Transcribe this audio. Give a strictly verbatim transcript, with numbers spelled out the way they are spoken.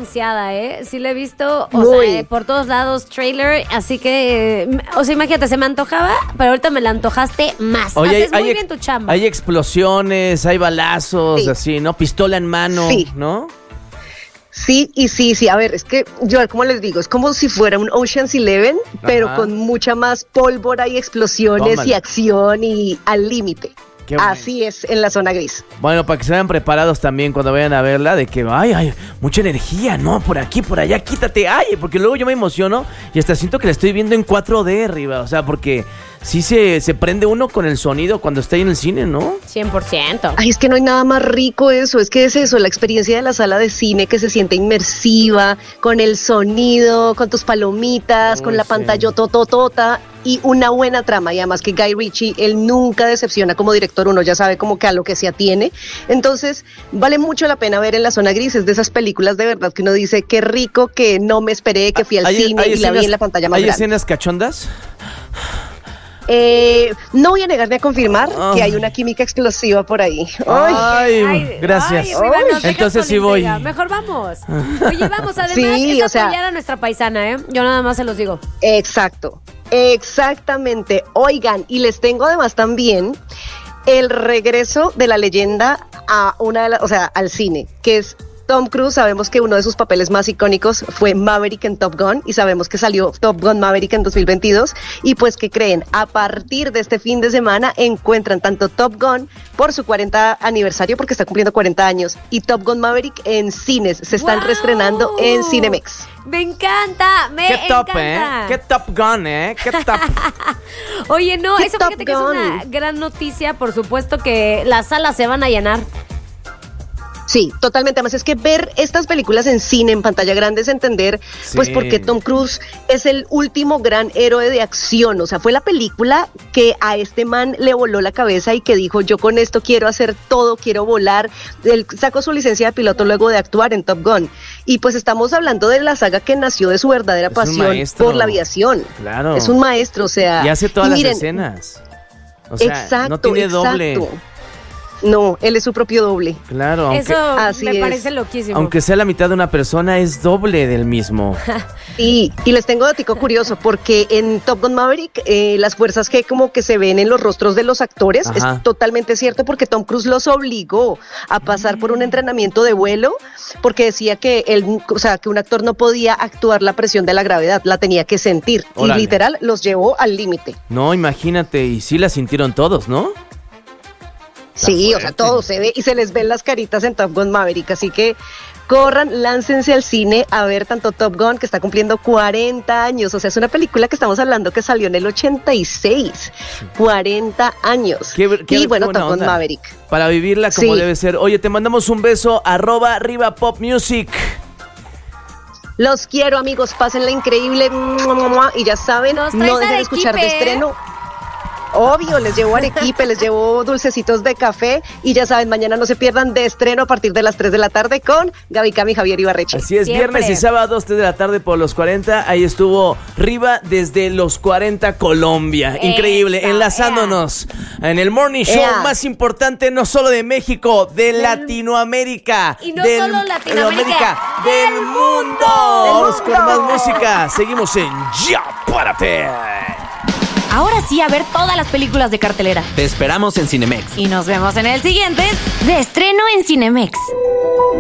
anunciada, ¿eh? Sí la he visto, o Muy. sea, por todos lados, trailer, así que, eh, o sea, imagínate, se me antojaba, pero ahorita me la antojaste más. Oye, Haces muy hay, bien tu chamba. hay explosiones, hay balazos, Sí. así, ¿no? Pistola en mano, Sí. ¿no? Sí, y sí, sí, a ver, es que yo, como les digo, es como si fuera un Ocean's Eleven, pero Ajá. con mucha más pólvora y explosiones Tómala. y acción y al límite. Qué bueno. Así es en la zona gris. Bueno, para que se vayan preparados también cuando vayan a verla, de que, ay, hay mucha energía, ¿no? Por aquí, por allá, quítate, ay, porque luego yo me emociono y hasta siento que la estoy viendo en cuatro D arriba, o sea, porque sí se, se prende uno con el sonido cuando está ahí en el cine, ¿no? cien por ciento. Ay, es que no hay nada más rico eso, es que es eso, la experiencia de la sala de cine que se siente inmersiva, con el sonido, con tus palomitas, Uy, con la sí. pantalla tototota y una buena trama, y además que Guy Ritchie, él nunca decepciona como director, uno ya sabe como que a lo que se atiene, entonces vale mucho la pena ver en la zona gris, es de esas películas de verdad que uno dice, qué rico que no me esperé, que fui al ¿Hay- cine hay y la vi escenas- en la pantalla más ¿Hay grande. escenas cachondas? Eh, no voy a negarme a confirmar Ay. que hay una química explosiva por ahí. Ay. Ay, Ay, gracias. ay, Riva, nos dejas Entonces con sí voy. intriga. Mejor vamos. Oye, vamos, además Sí, es o sea- apoyar a nuestra paisana, ¿eh? Yo nada más se los digo. Exacto, exactamente. Oigan, y les tengo además también el regreso de la leyenda a una de las, o sea, al cine, que es Tom Cruise. Sabemos que uno de sus papeles más icónicos fue Maverick en Top Gun y sabemos que salió Top Gun Maverick en dos mil veintidós y pues que creen, a partir de este fin de semana encuentran tanto Top Gun por su cuarenta aniversario porque está cumpliendo cuarenta años y Top Gun Maverick en cines, se están ¡Guau! reestrenando en Cinemex. Me encanta, me Qué top, encanta. ¿eh? Qué top gun, ¿eh? Qué top. Oye, no, ¡Qué eso Top fíjate que es Gun! una gran noticia, por supuesto que las salas se van a llenar. Sí, totalmente. Además es que ver estas películas en cine, en pantalla grande, es entender, Sí. pues, porque Tom Cruise es el último gran héroe de acción. O sea, fue la película que a este man le voló la cabeza y que dijo, yo con esto quiero hacer todo, quiero volar. Él sacó su licencia de piloto luego de actuar en Top Gun. Y pues estamos hablando de la saga que nació de su verdadera Es un pasión maestro. por la aviación. Claro. Es un maestro, o sea. Y hace todas y las miren, escenas. O sea, exacto, no tiene exacto. doble. No, él es su propio doble. Claro, aunque, Eso así me es. parece loquísimo. aunque sea la mitad de una persona, es doble del mismo. Y, y les tengo datico curioso, porque en Top Gun Maverick eh, las fuerzas G como que se ven en los rostros de los actores, Ajá. es totalmente cierto porque Tom Cruise los obligó a pasar por un entrenamiento de vuelo, porque decía que él, o sea, que un actor no podía actuar la presión de la gravedad, la tenía que sentir, Órale. y literal los llevó al límite. No, imagínate, y sí la sintieron todos, ¿no? Sí, o sea, fuerte. todo se ve y se les ven las caritas en Top Gun Maverick, así que corran, láncense al cine a ver tanto Top Gun, que está cumpliendo cuarenta años, o sea, es una película que estamos hablando que salió en el ochenta y seis, cuarenta años. Qué- qué- y qué bueno, buena Top Gun onda. Maverick. Para vivirla como Sí. debe ser. Oye, te mandamos un beso, arroba Riva Pop Music. Los quiero, amigos, pásenla increíble, y ya saben, Nos traes no dejen de escuchar de arequipe, ¿eh? estreno. Obvio, les llevo arequipe, les llevo dulcecitos de café y ya saben, mañana no se pierdan de estreno a partir de las tres de la tarde con Gaby Cami y Javier Ibarreche. Así es, Siempre. viernes y sábado, tres de la tarde por los cuarenta. Ahí estuvo Riva desde los cuarenta, Colombia. Increíble, Esa, enlazándonos en el morning show Ea. más importante, no solo de México, de Latinoamérica. Y no del- solo Latinoamérica, del del mundo. mundo. Vamos con más música. Seguimos en Ya Párate. Ahora sí, a ver todas las películas de cartelera. Te esperamos en Cinemex. Y nos vemos en el siguiente, de estreno en Cinemex.